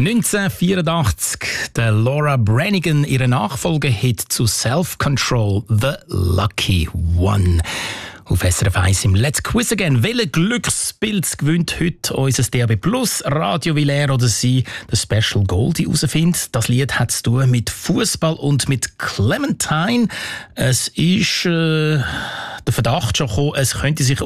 1984, der Laura Branigan, ihre Nachfolgehit zu Self-Control, The Lucky One. Auf SRF 1 im Let's Quiz Again. Welchen Glückspilz gewinnt heute unser DAB Plus Radio, weil er oder sie das Special Goldie herausfindet? Das Lied hat zu tun mit Fußball und mit Clementine. Es ist der Verdacht schon gekommen, es könnte sich